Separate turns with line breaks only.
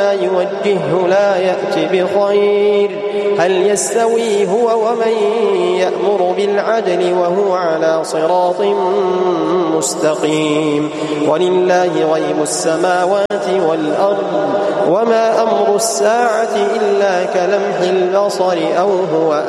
وما يوجهه لا يأت بخير. هل يستوي هو ومن يأمر بالعدل وهو على صراط مستقيم؟ ولله غيب السماوات والأرض وما أمر الساعة إلا كلمح البصر أو هو